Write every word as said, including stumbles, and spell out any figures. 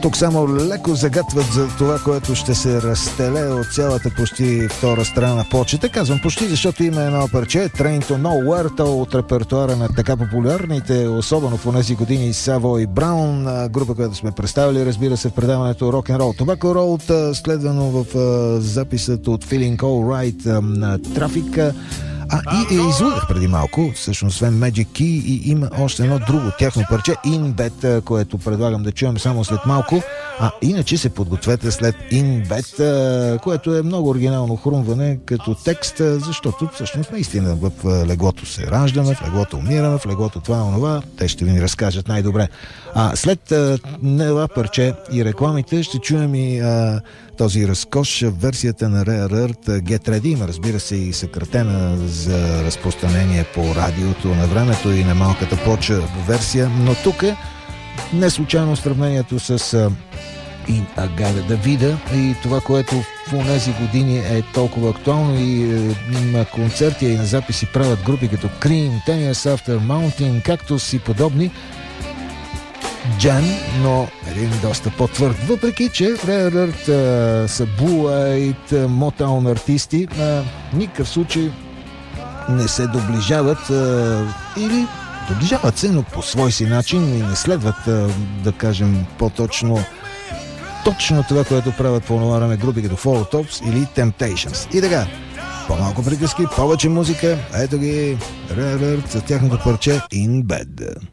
Тук само леко загатват за това, което ще се разстеле от цялата почти втора страна на почета. Казвам почти, защото има едно парче Train to Nowhere, то от репертуара на така популярните, особено в тези години, Savoy Brown, група, която сме представили, разбира се, в предаването Rock and Roll Tobacco Road, следвано в записът от Feeling Alright на Traffic. А, и, и излъгах преди малко, всъщност, освен Magic Key, и има още едно друго тяхно парче, In Bed, което предлагам да чуем само след малко. А иначе се подгответе след In Bed, което е много оригинално хрумване като текст, защото всъщност наистина в леглото се раждаме, в леглото умираме, в леглото това и онова. Те ще ви ни разкажат най-добре. А след това парче и рекламите ще чуем и а, този разкош, версията на Rare Earth Get Ready. Има, разбира се, и съкратена за разпространение по радиото на времето и на малката поча версия, но тук е не случайно сравнението с In Agave Davida и това, което в тези години е толкова актуално и е, на концерти и на записи правят групи като Cream, Ten Years After, Mountain, Cactus и подобни. Джан, но един доста по-твърд. Въпреки, че Rare Earth uh, са Blue Eyed Motown артисти, uh, никакъв случай не се доближават uh, или доближават се, но по свой си начин и не следват, uh, да кажем по-точно, точно това, което правят по това време групи като Four Tops или Temptations. И така, по-малко приказки, повече музика, ето ги Rare Earth за тяхното парче In Bed.